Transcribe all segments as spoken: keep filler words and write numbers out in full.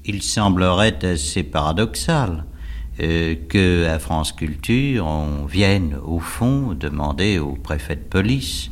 Il semblerait assez paradoxal euh, qu'à France Culture, on vienne au fond demander au préfet de police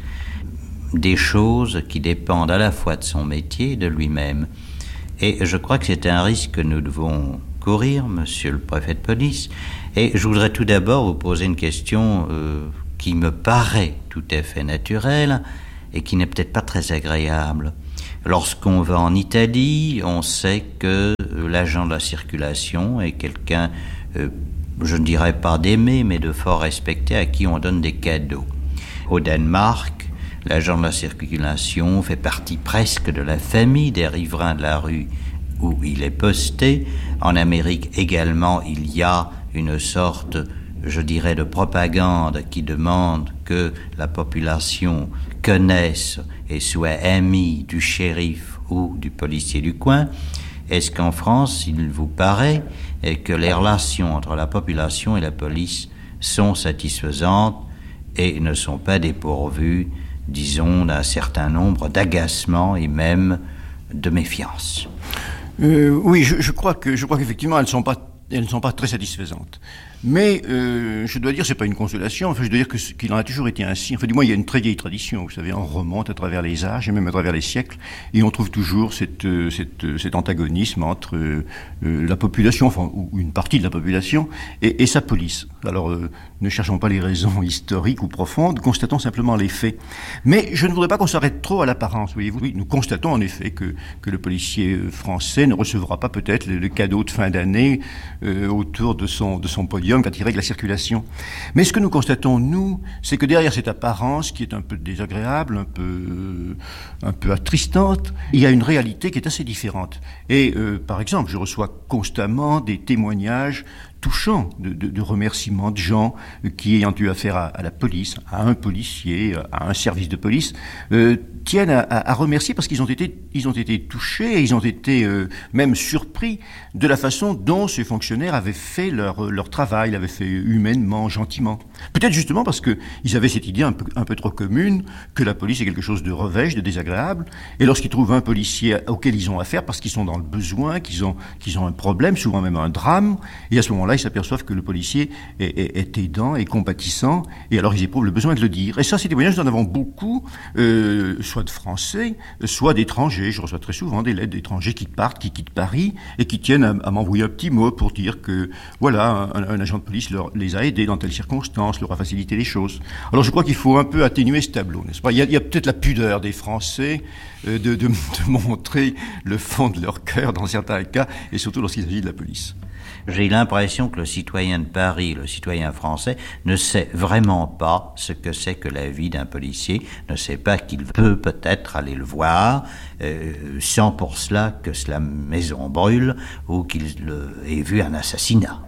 des choses qui dépendent à la fois de son métier et de lui-même. Et je crois que c'est un risque que nous devons courir, monsieur le préfet de police. Et je voudrais tout d'abord vous poser une question euh, qui me paraît tout à fait naturelle et qui n'est peut-être pas très agréable. Lorsqu'on va en Italie, on sait que l'agent de la circulation est quelqu'un, euh, je ne dirais pas d'aimé, mais de fort respecté, à qui on donne des cadeaux. Au Danemark, l'agent de la circulation fait partie presque de la famille des riverains de la rue où il est posté. En Amérique également, il y a une sorte, je dirais, de propagande qui demande que la population connaisse et soit amie du shérif ou du policier du coin. Est-ce qu'en France, il vous paraît que les relations entre la population et la police sont satisfaisantes et ne sont pas dépourvues, disons, d'un certain nombre d'agacements et même de méfiance? euh, Oui, je, je crois que je crois qu'effectivement, elles ne sont pas elles ne sont pas très satisfaisantes. Mais euh, je dois dire, c'est pas une consolation. Enfin, je dois dire que qu'il en a toujours été ainsi. Enfin, du moins, il y a une très vieille tradition. Vous savez, on remonte à travers les âges et même à travers les siècles, et on trouve toujours cette, cette, cet antagonisme entre euh, la population, enfin, ou une partie de la population, et, et sa police. Alors, euh, ne cherchons pas les raisons historiques ou profondes, constatons simplement les faits. Mais je ne voudrais pas qu'on s'arrête trop à l'apparence. Voyez-vous, oui, nous constatons en effet que que le policier français ne recevra pas peut-être le, le cadeau de fin d'année euh, autour de son de son podium quand il règle la circulation. Mais ce que nous constatons, nous, c'est que derrière cette apparence qui est un peu désagréable, un peu, un peu attristante, il y a une réalité qui est assez différente. Et euh, par exemple, je reçois constamment des témoignages touchants de, de, de remerciements de gens qui, ayant eu affaire à, à la police, à un policier, à un service de police, euh, tiennent à, à remercier parce qu'ils ont été, ils ont été touchés et ils ont été euh, même surpris de la façon dont ces fonctionnaires avaient fait leur, leur travail, l'avaient fait humainement, gentiment. Peut-être justement parce qu'ils avaient cette idée un peu, un peu trop commune que la police est quelque chose de revêche, de désagréable, et lorsqu'ils trouvent un policier auquel ils ont affaire parce qu'ils sont dans le besoin, qu'ils ont, qu'ils ont un problème, souvent même un drame, et à ce moment-là, ils s'aperçoivent que le policier est, est, est aidant et compatissant, et alors ils éprouvent le besoin de le dire. Et ça, ces témoignages, nous en avons beaucoup, euh, soit de Français, soit d'étrangers. Je reçois très souvent des lettres d'étrangers qui partent, qui quittent Paris, et qui tiennent à, à m'envoyer un petit mot pour dire que, voilà, un, un agent de police leur, les a aidés dans telles circonstances, leur a facilité les choses. Alors je crois qu'il faut un peu atténuer ce tableau, n'est-ce pas? Il y a, il y a peut-être la pudeur des Français euh, de, de, de montrer le fond de leur cœur dans certains cas, et surtout lorsqu'il s'agit de la police. J'ai l'impression que le citoyen de Paris, le citoyen français, ne sait vraiment pas ce que c'est que la vie d'un policier, ne sait pas qu'il peut peut-être aller le voir, euh, sans pour cela que la maison brûle ou qu'il ait vu un assassinat.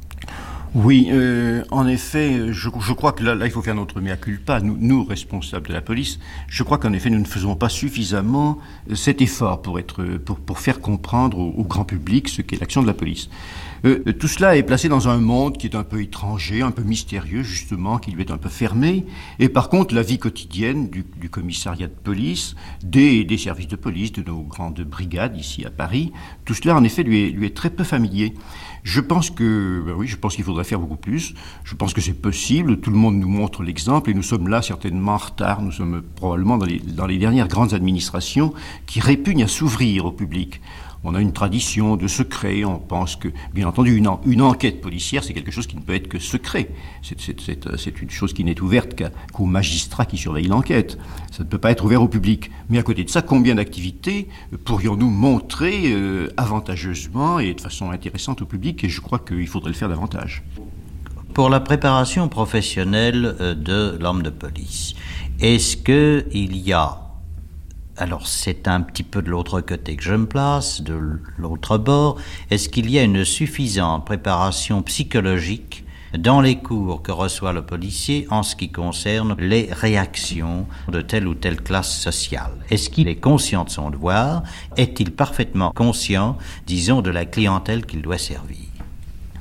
Oui, euh, en effet, je, je crois que là, là, il faut faire notre mea culpa, nous, nous, responsables de la police. Je crois qu'en effet, nous ne faisons pas suffisamment cet effort pour être, pour, pour faire comprendre au, au grand public ce qu'est l'action de la police. Euh, tout cela est placé dans un monde qui est un peu étranger, un peu mystérieux, justement, qui lui est un peu fermé. Et par contre, la vie quotidienne du, du commissariat de police, des, des services de police, de nos grandes brigades ici à Paris, tout cela, en effet, lui est, lui est très peu familier. Je pense que, ben oui, je pense qu'il faudrait faire beaucoup plus. Je pense que c'est possible. Tout le monde nous montre l'exemple et nous sommes là certainement en retard. Nous sommes probablement dans les, dans les dernières grandes administrations qui répugnent à s'ouvrir au public. On a une tradition de secret. On pense que, bien entendu, une, en, une enquête policière, c'est quelque chose qui ne peut être que secret. C'est, c'est, c'est, c'est une chose qui n'est ouverte qu'à, qu'aux magistrats qui surveillent l'enquête. Ça ne peut pas être ouvert au public. Mais à côté de ça, combien d'activités pourrions-nous montrer euh, avantageusement et de façon intéressante au public? Et je crois qu'il faudrait le faire davantage. Pour la préparation professionnelle de l'homme de police, est-ce qu'il y a, alors c'est un petit peu de l'autre côté que je me place, de l'autre bord, est-ce qu'il y a une suffisante préparation psychologique dans les cours que reçoit le policier en ce qui concerne les réactions de telle ou telle classe sociale? Est-ce qu'il est conscient de son devoir? Est-il parfaitement conscient, disons, de la clientèle qu'il doit servir?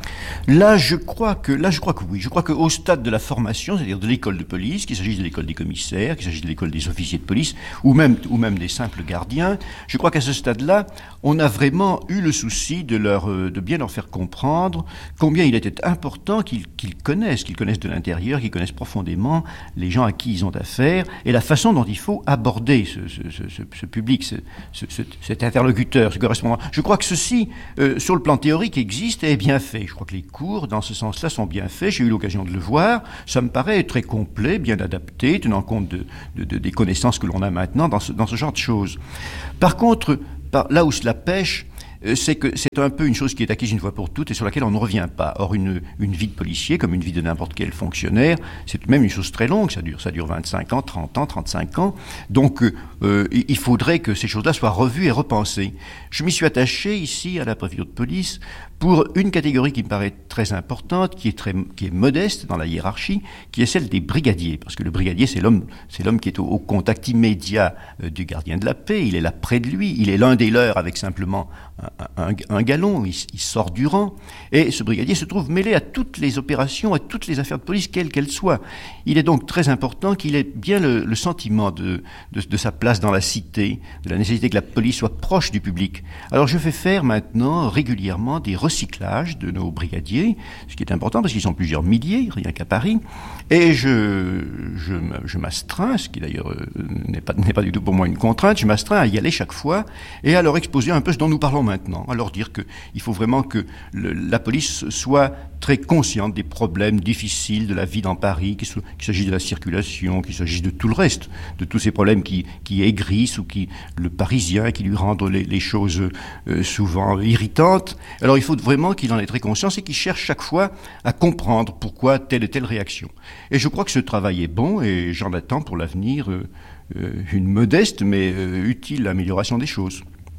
Là, je crois que, là, je crois que oui. Je crois qu'au stade de la formation, c'est-à-dire de l'école de police, qu'il s'agisse de l'école des commissaires, qu'il s'agisse de l'école des officiers de police, ou même, ou même des simples gardiens, je crois qu'à ce stade-là, on a vraiment eu le souci de leur, de bien leur faire comprendre combien il était important qu'ils, qu'ils connaissent, qu'ils connaissent de l'intérieur, qu'ils connaissent profondément les gens à qui ils ont affaire, et la façon dont il faut aborder ce, ce, ce, ce, ce public, ce, ce, ce, cet interlocuteur, ce correspondant. Je crois que ceci, euh, sur le plan théorique, existe et est bien fait. Je crois que les cours, dans ce sens-là, sont bien faits. J'ai eu l'occasion de le voir. Ça me paraît très complet, bien adapté, tenant compte de, de, de, des connaissances que l'on a maintenant dans ce, dans ce genre de choses. Par contre, par, là où cela pêche, c'est que c'est un peu une chose qui est acquise une fois pour toutes et sur laquelle on ne revient pas. Or, une, une vie de policier, comme une vie de n'importe quel fonctionnaire, c'est tout de même une chose très longue. Ça dure, ça dure vingt-cinq ans, trente ans, trente-cinq ans. Donc, euh, il faudrait que ces choses-là soient revues et repensées. Je m'y suis attaché ici à la préfecture de police pour une catégorie qui me paraît très importante, qui est, très, qui est modeste dans la hiérarchie, qui est celle des brigadiers. Parce que le brigadier, c'est l'homme, c'est l'homme qui est au, au contact immédiat euh, du gardien de la paix. Il est là près de lui. Il est l'un des leurs avec simplement un, un, un galon. Il, il sort du rang. Et ce brigadier se trouve mêlé à toutes les opérations, à toutes les affaires de police, quelles qu'elles soient. Il est donc très important qu'il ait bien le, le sentiment de, de, de sa place dans la cité, de la nécessité que la police soit proche du public. Alors je fais faire maintenant régulièrement des recyclage de nos brigadiers, ce qui est important parce qu'ils sont plusieurs milliers, rien qu'à Paris, et je, je, je m'astreins, ce qui d'ailleurs euh, n'est pas, n'est pas du tout pour moi une contrainte, je m'astreins à y aller chaque fois et à leur exposer un peu ce dont nous parlons maintenant, à leur dire qu'il faut vraiment que le, la police soit très consciente des problèmes difficiles de la vie dans Paris, qu'il, soit, qu'il s'agisse de la circulation, qu'il s'agisse de tout le reste, de tous ces problèmes qui, qui aigrissent ou qui, le Parisien, qui lui rendent les, les choses euh, souvent irritantes. Alors il faut vraiment qu'il en ait très conscience et qu'il cherche chaque fois à comprendre pourquoi telle et telle réaction. Et je crois que ce travail est bon et j'en attends pour l'avenir euh, une modeste mais euh, utile amélioration des choses.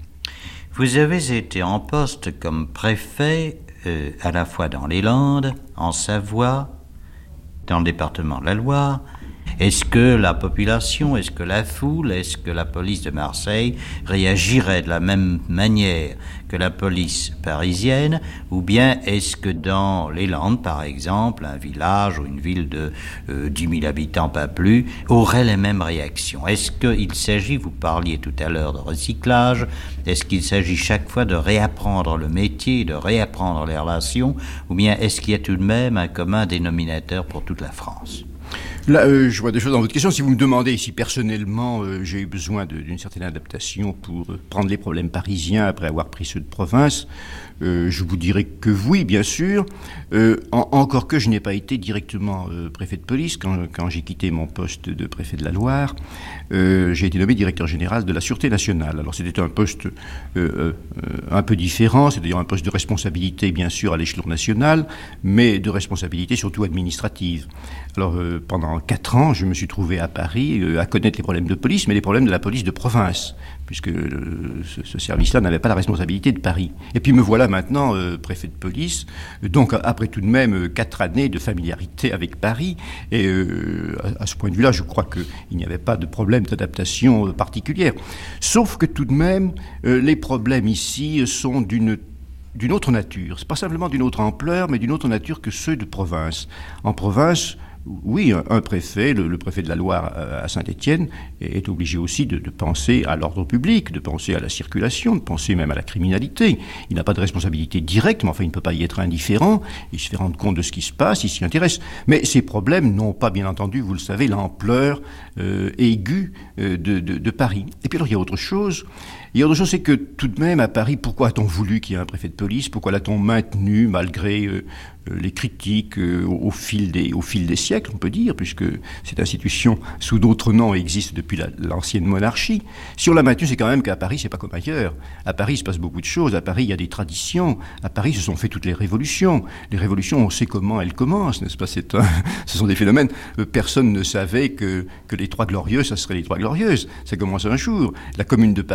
Vous avez été en poste comme préfet euh, à la fois dans les Landes, en Savoie, dans le département de la Loire. Est-ce que la population, est-ce que la foule, est-ce que la police de Marseille réagirait de la même manière que la police parisienne, ou bien est-ce que dans les Landes, par exemple, un village ou une ville de euh, dix mille habitants, pas plus, aurait les mêmes réactions? Est-ce qu'il s'agit, vous parliez tout à l'heure de recyclage, est-ce qu'il s'agit chaque fois de réapprendre le métier, de réapprendre les relations, ou bien est-ce qu'il y a tout de même un commun dénominateur pour toute la France? Là, euh, je vois des choses dans votre question. Si vous me demandez si personnellement euh, j'ai eu besoin de, d'une certaine adaptation pour euh, prendre les problèmes parisiens après avoir pris ceux de province, euh, je vous dirais que oui, bien sûr. Euh, en, encore que je n'ai pas été directement euh, préfet de police quand, quand j'ai quitté mon poste de préfet de la Loire. Euh, j'ai été nommé directeur général de la Sûreté nationale. Alors c'était un poste euh, euh, un peu différent, c'est-à-dire un poste de responsabilité bien sûr à l'échelon national, mais de responsabilité surtout administrative. Alors euh, pendant quatre ans, je me suis trouvé à Paris euh, à connaître les problèmes de police, mais les problèmes de la police de province, puisque euh, ce, ce service-là n'avait pas la responsabilité de Paris. Et puis me voilà maintenant euh, préfet de police, donc après tout de même euh, quatre années de familiarité avec Paris, et euh, à, à ce point de vue-là, je crois qu'il n'y avait pas de problème d'adaptation euh, particulière. Sauf que tout de même, euh, les problèmes ici sont d'une d'une autre nature. C'est pas simplement d'une autre ampleur, mais d'une autre nature que ceux de province. En province, oui, un, un préfet, le, le préfet de la Loire à Saint-Étienne, est, est obligé aussi de, de penser à l'ordre public, de penser à la circulation, de penser même à la criminalité. Il n'a pas de responsabilité directe, mais enfin il ne peut pas y être indifférent, il se fait rendre compte de ce qui se passe, il s'y intéresse. Mais ces problèmes n'ont pas, bien entendu, vous le savez, l'ampleur euh, aiguë euh, de, de, de Paris. Et puis alors il y a autre chose. Il y a autre chose, c'est que tout de même à Paris, pourquoi a-t-on voulu qu'il y ait un préfet de police? Pourquoi l'a-t-on maintenu malgré euh, les critiques euh, au, fil des, au fil des siècles, on peut dire, puisque cette institution, sous d'autres noms, existe depuis la, l'ancienne monarchie. Si on l'a maintenue, c'est quand même qu'à Paris, c'est pas comme ailleurs. À Paris, il se passe beaucoup de choses. À Paris, il y a des traditions. À Paris, se sont fait toutes les révolutions. Les révolutions, on sait comment elles commencent, n'est-ce pas? C'est un, ce sont des phénomènes. Euh, personne ne savait que, que les Trois Glorieuses, ça serait les Trois Glorieuses. Ça commence un jour. La Commune de Paris euh,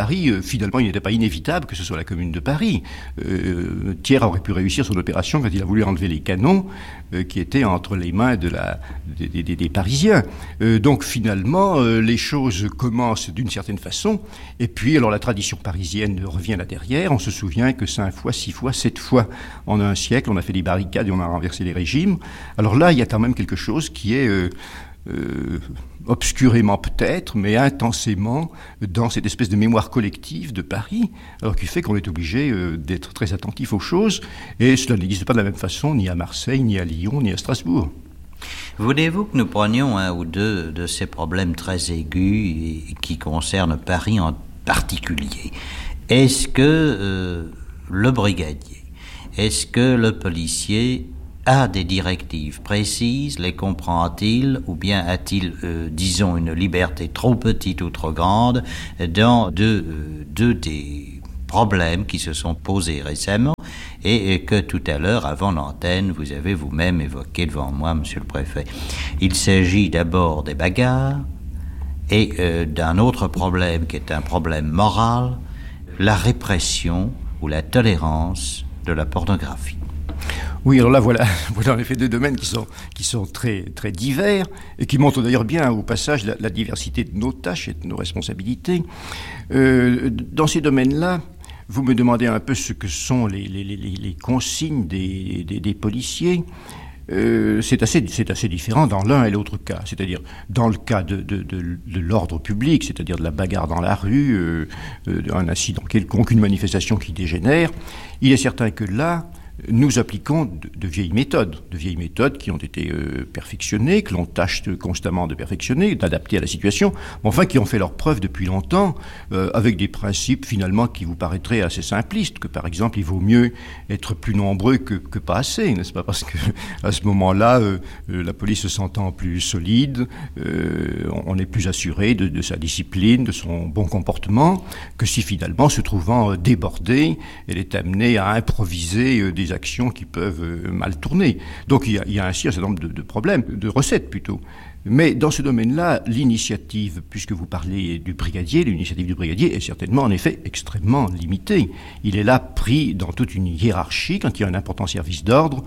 finalement, il n'était pas inévitable que ce soit la Commune de Paris. Euh, Thiers aurait pu réussir son opération quand il a voulu enlever les canons euh, qui étaient entre les mains de la, des, des, des Parisiens. Euh, donc finalement, euh, les choses commencent d'une certaine façon, et puis alors la tradition parisienne revient là derrière. On se souvient que cinq fois, six fois, sept fois en un siècle, on a fait des barricades et on a renversé les régimes. Alors là, il y a quand même quelque chose qui est euh, euh, obscurément peut-être, mais intensément dans cette espèce de mémoire collective de Paris, alors qui fait qu'on est obligé euh, d'être très attentif aux choses, et cela n'existe pas de la même façon ni à Marseille, ni à Lyon, ni à Strasbourg. Voulez-vous que nous prenions un ou deux de ces problèmes très aigus et qui concernent Paris en particulier? Est-ce que euh, le brigadier, est-ce que le policier a des directives précises, les comprend-il, ou bien a-t-il, euh, disons, une liberté trop petite ou trop grande dans deux, euh, deux des problèmes qui se sont posés récemment et, et que tout à l'heure, avant l'antenne, vous avez vous-même évoqué devant moi, monsieur le préfet. Il s'agit d'abord des bagarres et euh, d'un autre problème qui est un problème moral, la répression ou la tolérance de la pornographie. Oui, alors là, voilà, voilà en effet deux domaines qui sont, qui sont très, très divers et qui montrent d'ailleurs bien au passage la, la diversité de nos tâches et de nos responsabilités. Euh, dans ces domaines-là, vous me demandez un peu ce que sont les, les, les, les consignes des, des, des policiers. Euh, c'est, assez, c'est assez différent dans l'un et l'autre cas. C'est-à-dire, dans le cas de, de, de, de l'ordre public, c'est-à-dire de la bagarre dans la rue, euh, euh, un incident quelconque, une manifestation qui dégénère, il est certain que là, nous appliquons de, de vieilles méthodes, de vieilles méthodes qui ont été euh, perfectionnées, que l'on tâche de, constamment de perfectionner, d'adapter à la situation, mais enfin qui ont fait leur preuve depuis longtemps, euh, avec des principes finalement qui vous paraîtraient assez simplistes, que par exemple il vaut mieux être plus nombreux que, que pas assez, n'est-ce pas? Parce que à ce moment-là, euh, euh, la police se sentant plus solide, euh, on est plus assuré de, de sa discipline, de son bon comportement, que si finalement, se trouvant débordée, elle est amenée à improviser euh, des actions qui peuvent euh, mal tourner. Donc il y a, il y a ainsi un certain nombre de, de problèmes, de recettes plutôt. Mais dans ce domaine-là, l'initiative, puisque vous parlez du brigadier, l'initiative du brigadier est certainement en effet extrêmement limitée. Il est là pris dans toute une hiérarchie. Quand il y a un important service d'ordre,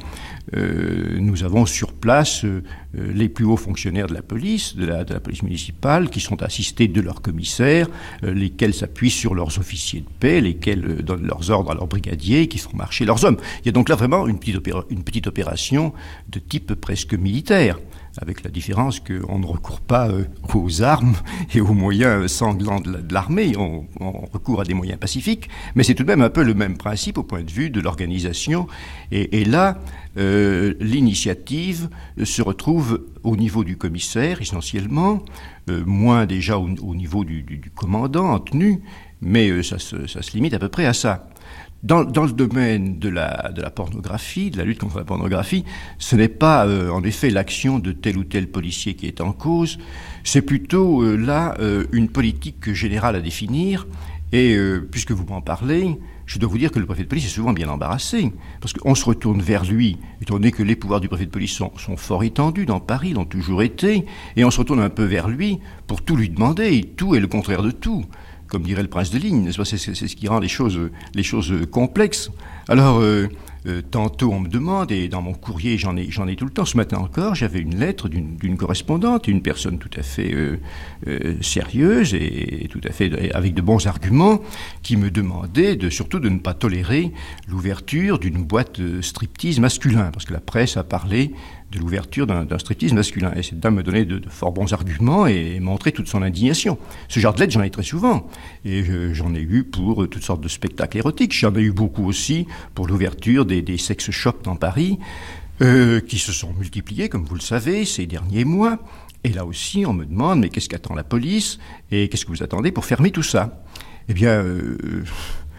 euh, nous avons sur place euh, les plus hauts fonctionnaires de la police, de la, de la police municipale, qui sont assistés de leurs commissaires, euh, lesquels s'appuient sur leurs officiers de paix, lesquels euh, donnent leurs ordres à leurs brigadiers, qui font marcher leurs hommes. Il y a donc là vraiment une petite, opéra- une petite opération de type presque militaire, avec la différence qu'on ne recourt pas euh, aux armes et aux moyens sanglants de, la, de l'armée, on, on recourt à des moyens pacifiques, mais c'est tout de même un peu le même principe au point de vue de l'organisation. Et, et là, euh, l'initiative se retrouve au niveau du commissaire essentiellement, euh, moins déjà au, au niveau du, du, du commandant en tenue, mais euh, ça, se, ça se limite à peu près à ça. Dans, dans le domaine de la, de la pornographie, de la lutte contre la pornographie, ce n'est pas euh, en effet l'action de tel ou tel policier qui est en cause, c'est plutôt euh, là euh, une politique générale à définir. Et euh, puisque vous m'en parlez, je dois vous dire que le préfet de police est souvent bien embarrassé, parce qu'on se retourne vers lui, étant donné que les pouvoirs du préfet de police sont, sont fort étendus dans Paris, l'ont toujours été, et on se retourne un peu vers lui pour tout lui demander, et tout est le contraire de tout. Comme dirait le prince de Ligne, n'est-ce pas? C'est, c'est, c'est ce qui rend les choses, les choses complexes. Alors, euh, euh, tantôt on me demande, et dans mon courrier j'en ai, j'en ai tout le temps, ce matin encore, j'avais une lettre d'une, d'une correspondante, une personne tout à fait euh, euh, sérieuse et tout à fait avec de bons arguments, qui me demandait de, surtout de ne pas tolérer l'ouverture d'une boîte de striptease masculin, parce que la presse a parlé de l'ouverture d'un, d'un striptease masculin. Et cette dame me donnait de, de fort bons arguments et, et montrait toute son indignation. Ce genre de lettres, j'en ai très souvent. Et je, j'en ai eu pour toutes sortes de spectacles érotiques. J'en ai eu beaucoup aussi pour l'ouverture des, des sex shops dans Paris, euh, qui se sont multipliés, comme vous le savez, ces derniers mois. Et là aussi, on me demande, mais qu'est-ce qu'attend la police? Et qu'est-ce que vous attendez pour fermer tout ça? Eh bien... Euh,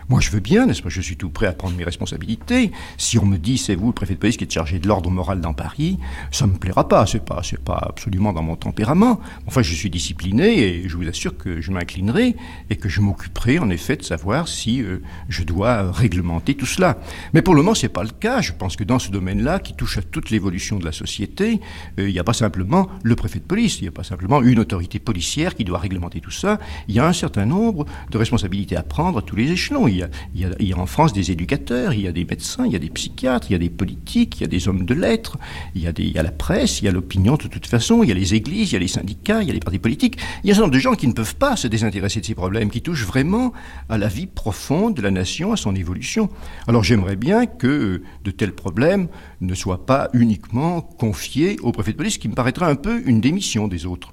Moi, je veux bien, n'est-ce pas? Je suis tout prêt à prendre mes responsabilités. Si on me dit, c'est vous, le préfet de police, qui êtes chargé de l'ordre moral dans Paris, ça me plaira pas. C'est pas, c'est pas absolument dans mon tempérament. Enfin, je suis discipliné et je vous assure que je m'inclinerai et que je m'occuperai, en effet, de savoir si euh, je dois réglementer tout cela. Mais pour le moment, c'est pas le cas. Je pense que dans ce domaine-là, qui touche à toute l'évolution de la société, euh, il n'y a pas simplement le préfet de police, il n'y a pas simplement une autorité policière qui doit réglementer tout ça. Il y a un certain nombre de responsabilités à prendre à tous les échelons. Il y a, il y a, il y a en France des éducateurs, il y a des médecins, il y a des psychiatres, il y a des politiques, il y a des hommes de lettres, il y a, des, il y a la presse, il y a l'opinion de toute façon, il y a les églises, il y a les syndicats, il y a les partis politiques. Il y a un certain nombre de gens qui ne peuvent pas se désintéresser de ces problèmes, qui touchent vraiment à la vie profonde de la nation, à son évolution. Alors j'aimerais bien que de tels problèmes ne soient pas uniquement confiés au préfet de police, qui me paraîtrait un peu une démission des autres.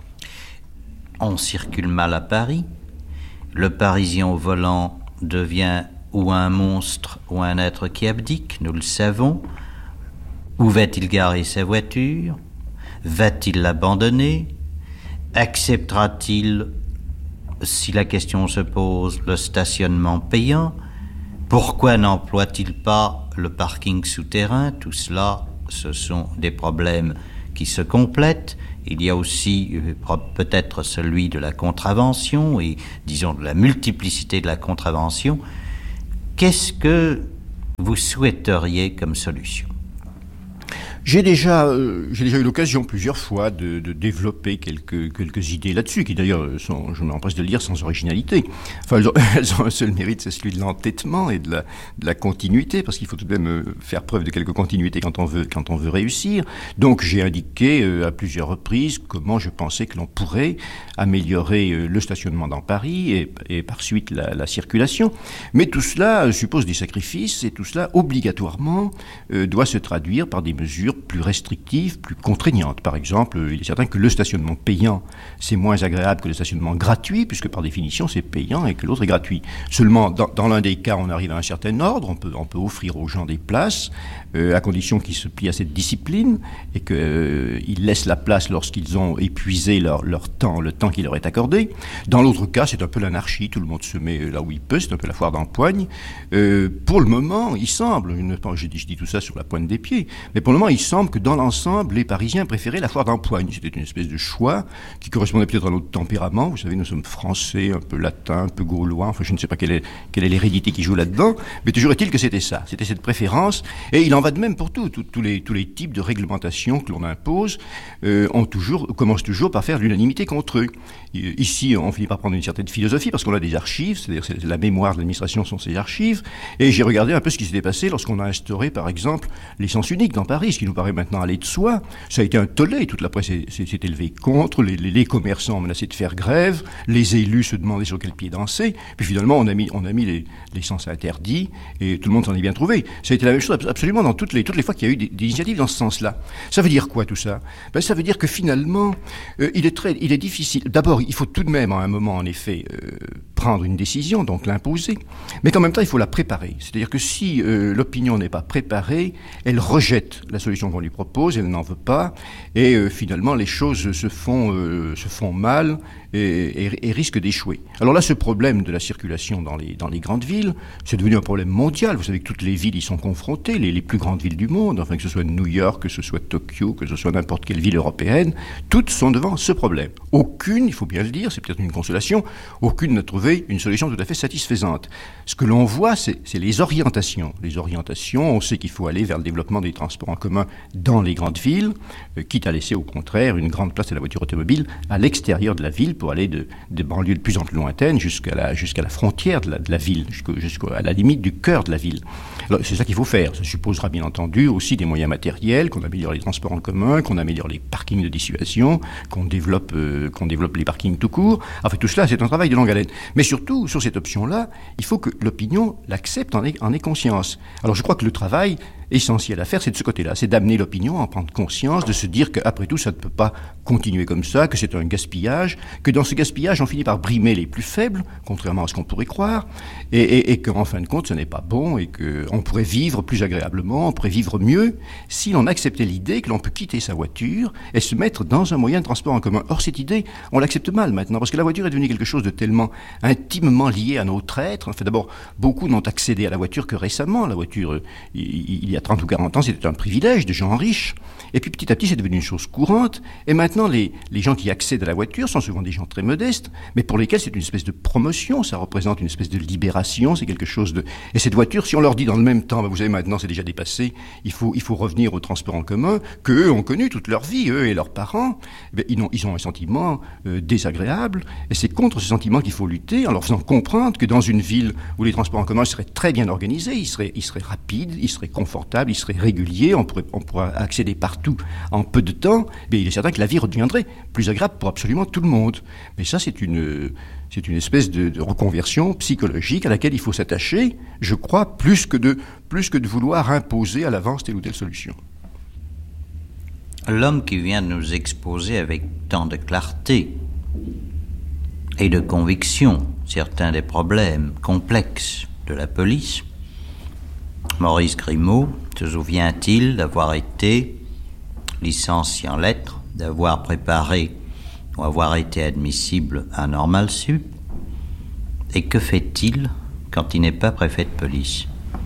On circule mal à Paris. Le Parisien au volant devient ou un monstre ou un être qui abdique, nous le savons. Où va-t-il garer sa voiture? Va-t-il l'abandonner? Acceptera-t-il, si la question se pose, le stationnement payant? Pourquoi n'emploie-t-il pas le parking souterrain? Tout cela, ce sont des problèmes qui se complètent. Il y a aussi euh, peut-être celui de la contravention et, disons, de la multiplicité de la contravention. Qu'est-ce que vous souhaiteriez comme solution? J'ai déjà, euh, j'ai déjà eu l'occasion plusieurs fois de, de développer quelques, quelques idées là-dessus, qui d'ailleurs sont, je m'empresse de le dire, sans originalité. Enfin, elles ont, elles ont un seul mérite, c'est celui de l'entêtement et de la, de la continuité, parce qu'il faut tout de même faire preuve de quelque continuité quand on veut, quand on veut réussir. Donc, j'ai indiqué euh, à plusieurs reprises comment je pensais que l'on pourrait améliorer euh, le stationnement dans Paris et, et par suite la, la circulation. Mais tout cela euh, suppose des sacrifices et tout cela, obligatoirement, euh, doit se traduire par des mesures plus restrictives, plus contraignantes. Par exemple, il est certain que le stationnement payant, c'est moins agréable que le stationnement gratuit, puisque par définition, c'est payant et que l'autre est gratuit. Seulement, dans, dans l'un des cas, on arrive à un certain ordre, on peut, on peut offrir aux gens des places, euh, à condition qu'ils se plient à cette discipline et qu'ils euh, laissent la place lorsqu'ils ont épuisé leur, leur temps, le temps qui leur est accordé. Dans l'autre cas, c'est un peu l'anarchie, tout le monde se met là où il peut, c'est un peu la foire d'empoigne. Euh, pour le moment, il semble, je dis, je dis tout ça sur la pointe des pieds, mais pour le moment, il semble que dans l'ensemble, les Parisiens préféraient la foire d'empoigne. C'était une espèce de choix qui correspondait peut-être à notre tempérament. Vous savez, nous sommes français, un peu latins, un peu gaulois. Enfin, je ne sais pas quelle est, quelle est l'hérédité qui joue là-dedans. Mais toujours est-il que c'était ça. C'était cette préférence. Et il en va de même pour tout. Tous tout les, tous les types de réglementations que l'on impose euh, ont toujours, commencent toujours par faire l'unanimité contre eux. Ici, on finit par prendre une certaine philosophie parce qu'on a des archives. C'est-à-dire que la mémoire de l'administration sont ces archives. Et j'ai regardé un peu ce qui s'était passé lorsqu'on a instauré, par exemple, l'essence unique dans Paris, ce qui nous paraît maintenant aller de soi. Ça a été un tollé, toute la presse s'est élevée contre, les, les, les commerçants ont menacé de faire grève, les élus se demandaient sur quel pied danser, puis finalement on a mis, on a mis les, les sens interdits et tout le monde s'en est bien trouvé. Ça a été la même chose absolument dans toutes les, toutes les fois qu'il y a eu des, des initiatives dans ce sens-là. Ça veut dire quoi tout ça? Ben, ça veut dire que finalement, euh, il est très, il est difficile. D'abord, il faut tout de même à un moment en effet euh, prendre une décision, donc l'imposer, mais qu'en même temps il faut la préparer. C'est-à-dire que si euh, l'opinion n'est pas préparée, elle rejette la solution qu'on lui propose, elle n'en veut pas, et euh, finalement les choses se font, euh, se font mal et, et, et risquent d'échouer. Alors là, ce problème de la circulation dans les, dans les grandes villes, c'est devenu un problème mondial. Vous savez que toutes les villes y sont confrontées, les, les plus grandes villes du monde, enfin que ce soit New York, que ce soit Tokyo, que ce soit n'importe quelle ville européenne, toutes sont devant ce problème. Aucune, il faut bien le dire, c'est peut-être une consolation, aucune n'a trouvé une solution tout à fait satisfaisante. Ce que l'on voit, c'est, c'est les orientations. Les orientations, on sait qu'il faut aller vers le développement des transports en commun dans les grandes villes, euh, quitte à laisser au contraire une grande place à la voiture automobile à l'extérieur de la ville pour aller de, de banlieues de plus en plus lointaines jusqu'à la, jusqu'à la frontière de la, de la ville, jusqu'à, jusqu'à la limite du cœur de la ville. Alors, c'est ça qu'il faut faire. Ça supposera bien entendu aussi des moyens matériels, qu'on améliore les transports en commun, qu'on améliore les parkings de dissuasion, qu'on développe, euh, qu'on développe les parkings tout court. Enfin, tout cela, c'est un travail de longue haleine. Mais surtout, sur cette option-là, il faut que l'opinion l'accepte, en ait, en ait conscience. Alors, je crois que le travail essentiel à faire, c'est de ce côté-là, c'est d'amener l'opinion à en prendre conscience, de se dire qu'après tout, ça ne peut pas continuer comme ça, que c'est un gaspillage, que dans ce gaspillage, on finit par brimer les plus faibles, contrairement à ce qu'on pourrait croire, et, et, et qu'en fin de compte, ce n'est pas bon, et qu'on pourrait vivre plus agréablement, on pourrait vivre mieux, si l'on acceptait l'idée que l'on peut quitter sa voiture et se mettre dans un moyen de transport en commun. Or, cette idée, on l'accepte mal maintenant, parce que la voiture est devenue quelque chose de tellement intimement lié à notre être. En fait, d'abord, beaucoup n'ont accédé à la voiture que récemment. La voiture, il, il y a trente ou quarante ans, c'était un privilège de gens riches. Et puis, petit à petit, c'est devenu une chose courante. Et maintenant, les, les gens qui accèdent à la voiture sont souvent des gens très modestes, mais pour lesquels c'est une espèce de promotion. Ça représente une espèce de libération. C'est quelque chose de... Et cette voiture, si on leur dit dans le même temps, ben, vous savez, maintenant, c'est déjà dépassé, il faut, il faut revenir au transport en commun, qu'eux ont connu toute leur vie, eux et leurs parents, ben, ils, ont, ils ont un sentiment euh, désagréable. Et c'est contre ce sentiment qu'il faut lutter, en leur faisant comprendre que dans une ville où les transports en commun seraient très bien organisés, ils seraient, ils seraient rapides, ils seraient confortables, ils seraient réguliers, on pourrait, on pourrait accéder partout en peu de temps, mais il est certain que la vie redeviendrait plus agréable pour absolument tout le monde. Mais ça, c'est une, c'est une espèce de, de reconversion psychologique à laquelle il faut s'attacher, je crois, plus que de, plus que de vouloir imposer à l'avance telle ou telle solution. L'homme qui vient de nous exposer avec tant de clarté et de conviction certains des problèmes complexes de la police, Maurice Grimaud, se souvient-il d'avoir été licencié en lettres, d'avoir préparé ou avoir été admissible à Normal Sup? Et que fait-il quand il n'est pas préfet de police?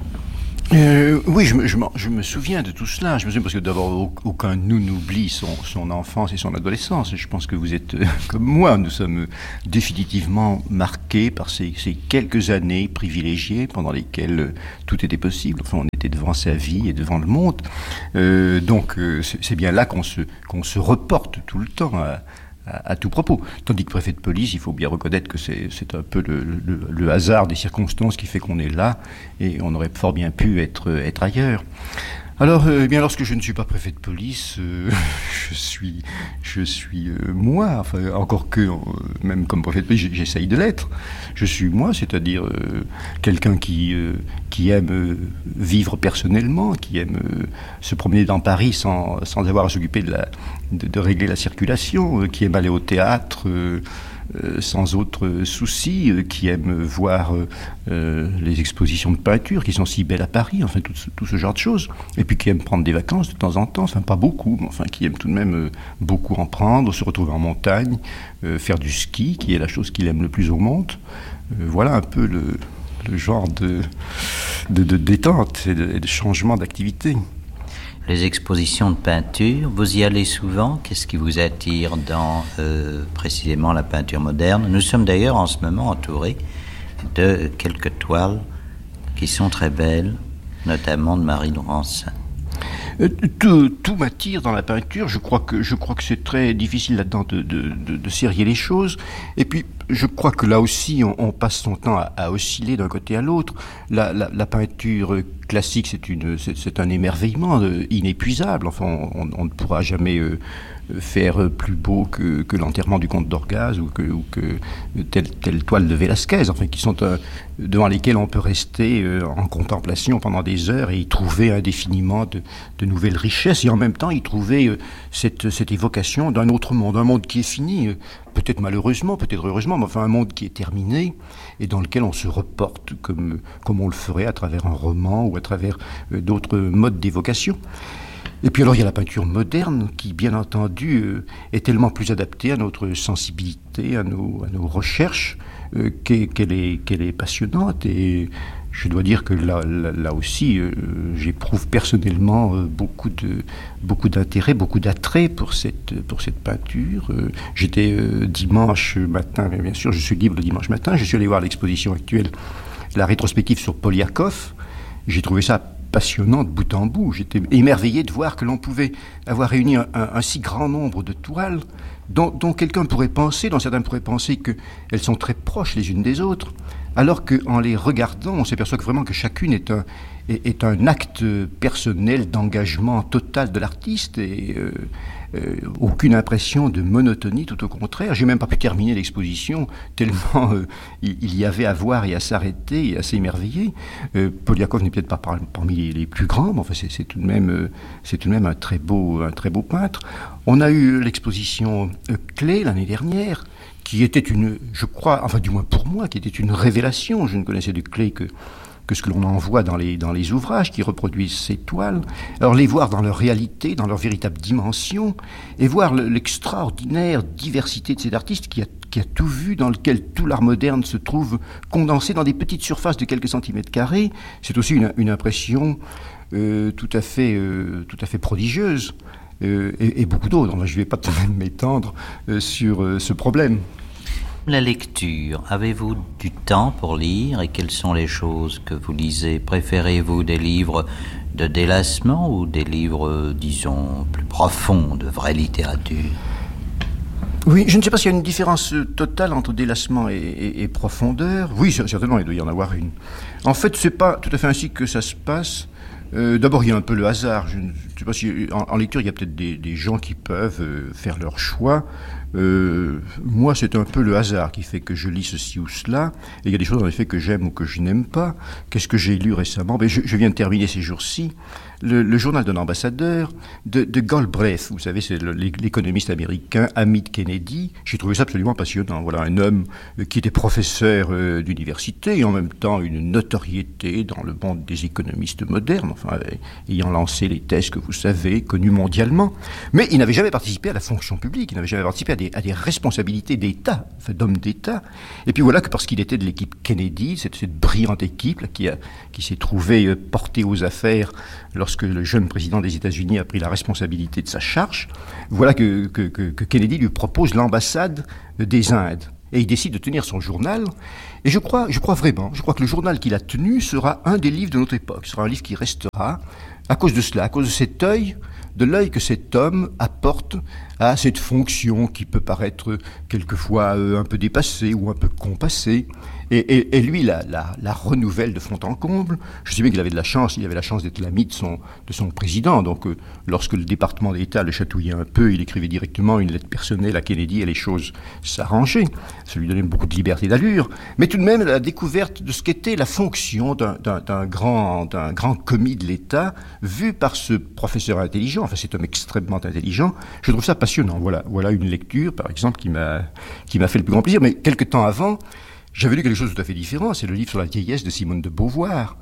Euh, oui, je me, je, je me souviens de tout cela. Je me souviens parce que d'abord, aucun de nous n'oublie son, son enfance et son adolescence. Et je pense que vous êtes euh, comme moi. Nous sommes définitivement marqués par ces, ces quelques années privilégiées pendant lesquelles euh, tout était possible. Enfin, on était devant sa vie et devant le monde. Euh, donc, euh, c'est, c'est bien là qu'on se, qu'on se reporte tout le temps à, à, à tout propos. Tandis que préfet de police, il faut bien reconnaître que c'est, c'est un peu le, le, le hasard des circonstances qui fait qu'on est là, et on aurait fort bien pu être, être ailleurs. Alors, euh, eh bien, lorsque je ne suis pas préfet de police, euh, je suis, je suis euh, moi. Enfin, encore que, euh, même comme préfet de police, j'essaye de l'être. Je suis moi, c'est-à-dire euh, quelqu'un qui, euh, qui aime euh, vivre personnellement, qui aime euh, se promener dans Paris sans, sans avoir à s'occuper de, la, de, de régler la circulation, euh, qui aime aller au théâtre. Euh, Euh, sans autre souci, euh, qui aiment voir euh, euh, les expositions de peinture qui sont si belles à Paris, enfin tout ce, tout ce genre de choses, et puis qui aiment prendre des vacances de temps en temps, enfin pas beaucoup, mais enfin qui aiment tout de même euh, beaucoup en prendre, se retrouver en montagne, euh, faire du ski, qui est la chose qu'il aime le plus au monde. Euh, voilà un peu le, le genre de, de, de détente et de, et de changement d'activité. Les expositions de peinture, vous y allez souvent? Qu'est-ce qui vous attire dans euh, précisément la peinture moderne? Nous sommes d'ailleurs en ce moment entourés de quelques toiles qui sont très belles, notamment de Marie Laurencin. Euh, tout, tout m'attire dans la peinture. Je crois que, je crois que c'est très difficile là-dedans de, de, de, de serrer les choses. Et puis, je crois que là aussi, on, on passe son temps à, à osciller d'un côté à l'autre. La, la, la peinture classique, c'est, une, c'est, c'est un émerveillement inépuisable. Enfin, on, on ne pourra jamais euh, faire plus beau que, que l'enterrement du comte d'Orgaz ou que, ou que telle, telle toile de Velázquez, enfin, qui sont euh, devant lesquelles on peut rester euh, en contemplation pendant des heures et y trouver indéfiniment de, de nouvelles richesses, et en même temps y trouver euh, cette, cette évocation d'un autre monde, un monde qui est fini, euh, peut-être malheureusement, peut-être heureusement, mais enfin un monde qui est terminé et dans lequel on se reporte comme, comme on le ferait à travers un roman ou à travers euh, d'autres modes d'évocation. Et puis alors il y a la peinture moderne qui, bien entendu, euh, est tellement plus adaptée à notre sensibilité, à nos, à nos recherches, euh, qu'elle, qu'elle, est, qu'elle est passionnante. Et je dois dire que là, là, là aussi, euh, j'éprouve personnellement euh, beaucoup, de, beaucoup d'intérêt, beaucoup d'attrait pour cette, pour cette peinture. Euh, j'étais euh, dimanche matin, bien sûr, je suis libre le dimanche matin, je suis allé voir l'exposition actuelle, la rétrospective sur Poliakov. J'ai trouvé ça passionnant de bout en bout. J'étais émerveillé de voir que l'on pouvait avoir réuni un, un, un si grand nombre de toiles dont, dont quelqu'un pourrait penser, dont certains pourraient penser qu'elles sont très proches les unes des autres, alors qu'en les regardant, on s'aperçoit que vraiment que chacune est un, est, est un acte personnel d'engagement total de l'artiste et euh, euh, aucune impression de monotonie, tout au contraire. J'ai même pas pu terminer l'exposition tellement euh, il, il y avait à voir et à s'arrêter et à s'émerveiller. Euh, Poliakov n'est peut-être pas par, parmi les, les plus grands, mais enfin c'est, c'est tout de même, euh, c'est tout de même un très beau, un très beau peintre. On a eu l'exposition euh, Klee l'année dernière, qui était une, je crois, enfin du moins pour moi, qui était une révélation. Je ne connaissais de Klee que, que ce que l'on en voit dans les, dans les ouvrages qui reproduisent ces toiles. Alors les voir dans leur réalité, dans leur véritable dimension, et voir le, l'extraordinaire diversité de cet artiste qui a, qui a tout vu, dans lequel tout l'art moderne se trouve condensé dans des petites surfaces de quelques centimètres carrés, c'est aussi une, une impression euh, tout à fait, euh, tout à fait prodigieuse. Euh, et, et beaucoup d'autres. Je ne vais pas tout de même m'étendre euh, sur euh, ce problème. La lecture, avez-vous du temps pour lire et quelles sont les choses que vous lisez? Préférez-vous des livres de délassement ou des livres, disons, plus profonds, de vraie littérature? Oui, je ne sais pas s'il y a une différence totale entre délassement et, et, et profondeur. Oui, certainement, il doit y en avoir une. En fait, c'est pas tout à fait ainsi que ça se passe. Euh, d'abord, il y a un peu le hasard. Je ne sais pas si en, en lecture, il y a peut-être des, des gens qui peuvent euh, faire leur choix. Euh, moi, c'est un peu le hasard qui fait que je lis ceci ou cela. Et il y a des choses, en effet, que j'aime ou que je n'aime pas. Qu'est-ce que j'ai lu récemment? Ben, je, je viens de terminer ces jours-ci le, le journal d'un ambassadeur de, de Galbraith. Vous savez, c'est le, l'économiste américain, ami de Kennedy. J'ai trouvé ça absolument passionnant. Voilà, un homme qui était professeur euh, d'université et en même temps une notoriété dans le monde des économistes modernes, enfin, ayant lancé les thèses que vous savez, connues mondialement. Mais il n'avait jamais participé à la fonction publique, il n'avait jamais participé à des, à des responsabilités d'État, enfin, d'homme d'État. Et puis voilà que parce qu'il était de l'équipe Kennedy, cette, cette brillante équipe là, qui, a, qui s'est trouvée euh, portée aux affaires lorsque le jeune président des États-Unis a pris la responsabilité de sa charge, voilà que, que, que, que Kennedy lui propose l'ambassade des Indes. Et il décide de tenir son journal. Et je crois, je crois vraiment, je crois que le journal qu'il a tenu sera un des livres de notre époque. Ce sera un livre qui restera à cause de cela, à cause de cet œil, de l'œil que cet homme apporte à cette fonction qui peut paraître quelquefois euh, un peu dépassée ou un peu compassée. Et, et, et lui la, la, la renouvelle de fond en comble. Je sais bien qu'il avait de la chance, il avait la chance d'être l'ami de son, de son président. Donc euh, lorsque le département d'État le chatouillait un peu, il écrivait directement une lettre personnelle à Kennedy et les choses s'arrangeaient. Ça lui donnait beaucoup de liberté d'allure. Mais tout de même, la découverte de ce qu'était la fonction d'un, d'un, d'un, grand, d'un grand commis de l'État, vu par ce professeur intelligent, enfin cet homme extrêmement intelligent, je trouve ça passionnant. Voilà, voilà une lecture, par exemple, qui m'a, qui m'a fait le plus grand plaisir. Mais quelque temps avant, j'avais lu quelque chose de tout à fait différent, c'est le livre sur la vieillesse de Simone de Beauvoir.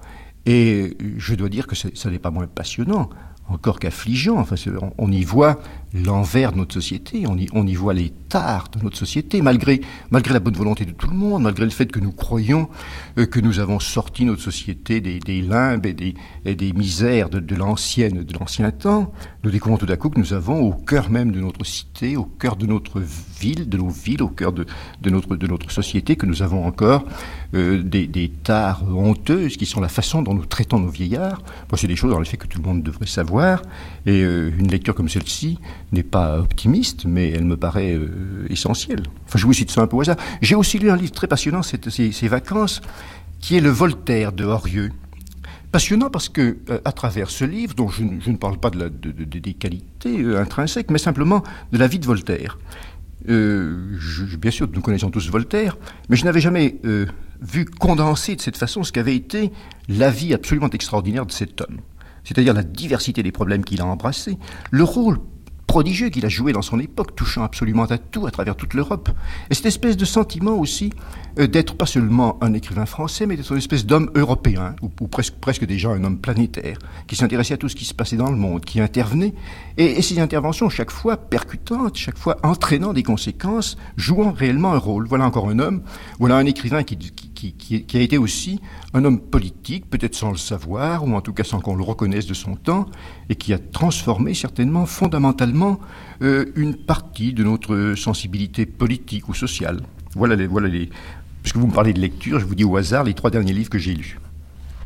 Et je dois dire que ça n'est pas moins passionnant, encore qu'affligeant. Enfin, on, on y voit l'envers de notre société, on y, on y voit les tares de notre société, malgré, malgré la bonne volonté de tout le monde, malgré le fait que nous croyons euh, que nous avons sorti notre société des, des limbes et des, et des misères de, de, l'ancienne, de l'ancien temps. Nous découvrons tout à coup que nous avons au cœur même de notre cité, au cœur de notre ville, de nos villes, au cœur de, de, notre, de notre société, que nous avons encore euh, des, des tares honteuses qui sont la façon dont nous traitons nos vieillards. Bon, c'est des choses, en effet, que tout le monde devrait savoir. Et euh, une lecture comme celle-ci n'est pas optimiste, mais elle me paraît euh, essentielle. Enfin, je vous cite ça un peu au hasard. J'ai aussi lu un livre très passionnant, c'est, ces, ces vacances, qui est le Voltaire de Horieux. Passionnant parce que, euh, à travers ce livre, dont je, je ne parle pas de la, de, de, des qualités euh, intrinsèques, mais simplement de la vie de Voltaire. Euh, je, bien sûr, nous connaissons tous Voltaire, mais je n'avais jamais euh, vu condenser de cette façon ce qu'avait été la vie absolument extraordinaire de cet homme. C'est-à-dire la diversité des problèmes qu'il a embrassés, le rôle prodigieux qu'il a joué dans son époque, touchant absolument à tout, à travers toute l'Europe. Et cette espèce de sentiment aussi euh, d'être pas seulement un écrivain français, mais d'être une espèce d'homme européen, ou, ou presque, presque déjà un homme planétaire, qui s'intéressait à tout ce qui se passait dans le monde, qui intervenait. Et, et ces interventions, chaque fois percutantes, chaque fois entraînant des conséquences, jouant réellement un rôle. Voilà encore un homme, voilà un écrivain qui, qui, qui, qui, qui a été aussi un homme politique, peut-être sans le savoir, ou en tout cas sans qu'on le reconnaisse de son temps, et qui a transformé certainement fondamentalement euh, une partie de notre sensibilité politique ou sociale. Voilà les, voilà les... Puisque vous me parlez de lecture, je vous dis au hasard les trois derniers livres que j'ai lus.